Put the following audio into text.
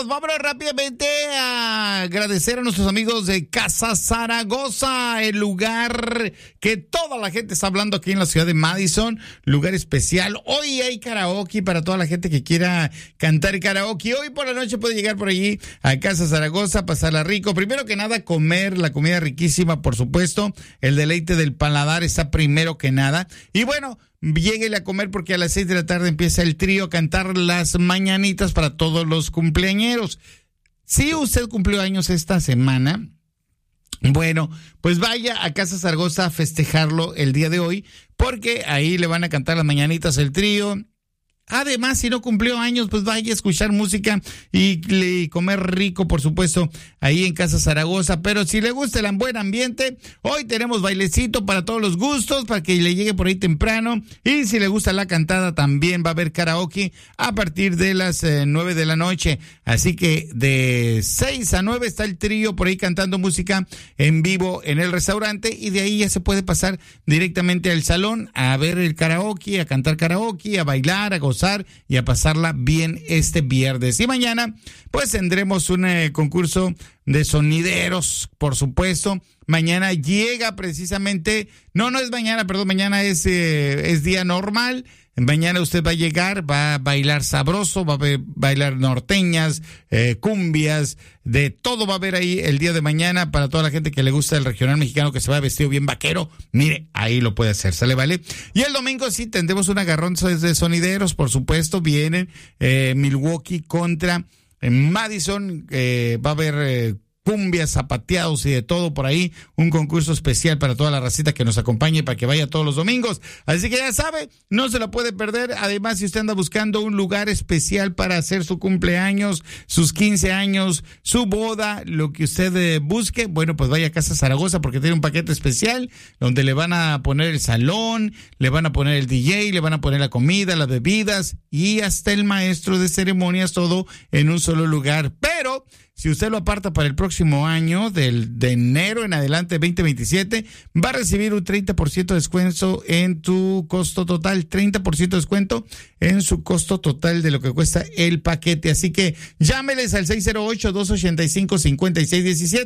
pues vámonos rápidamente a agradecer a nuestros amigos de Casa Zaragoza, el lugar que toda la gente está hablando aquí en la ciudad de Madison, lugar especial. Hoy hay karaoke para toda la gente que quiera cantar karaoke. Hoy por la noche puede llegar por allí a Casa Zaragoza, pasarla rico. Primero que nada, comer la comida riquísima, por supuesto. El deleite del paladar está primero que nada. Y bueno, lléguele a comer porque a las 6 de la tarde empieza el trío a cantar las mañanitas para todos los cumpleañeros. Si usted cumplió años esta semana, bueno, pues vaya a Casa Zaragoza a festejarlo el día de hoy, porque ahí le van a cantar las mañanitas el trío. Además, si no cumplió años, pues vaya a escuchar música y comer rico, por supuesto, ahí en Casa Zaragoza. Pero si le gusta el buen ambiente, hoy tenemos bailecito para todos los gustos, para que le llegue por ahí temprano. Y si le gusta la cantada, también va a haber karaoke a partir de las 9 de la noche. Así que de 6 a 9 está el trío por ahí cantando música en vivo en el restaurante. Y de ahí ya se puede pasar directamente al salón a ver el karaoke, a cantar karaoke, a bailar, a gozar y a pasarla bien este viernes. Y mañana pues tendremos un concurso de sonideros, por supuesto. Mañana llega precisamente, no es mañana, perdón, mañana es día normal. Mañana usted va a llegar, va a bailar sabroso, va a bailar norteñas, cumbias, de todo va a haber ahí el día de mañana para toda la gente que le gusta el regional mexicano, que se va vestido bien vaquero. Mire, ahí lo puede hacer, ¿sale? ¿Vale? Y el domingo sí tendremos un agarrón de sonideros, por supuesto. Vienen Milwaukee contra Madison, va a haber cumbias, zapateados y de todo por ahí, un concurso especial para toda la racita que nos acompañe para que vaya todos los domingos, así que ya sabe, no se la puede perder. Además, si usted anda buscando un lugar especial para hacer su cumpleaños, sus 15 años, su boda, lo que usted busque, bueno, pues vaya a Casa Zaragoza porque tiene un paquete especial donde le van a poner el salón, le van a poner el DJ, le van a poner la comida, las bebidas y hasta el maestro de ceremonias, todo en un solo lugar. Pero si usted lo aparta para el próximo año, de enero en adelante, 2027, va a recibir un 30% de descuento en tu costo total, 30% de descuento en su costo total de lo que cuesta el paquete. Así que llámeles al 608-285-5617.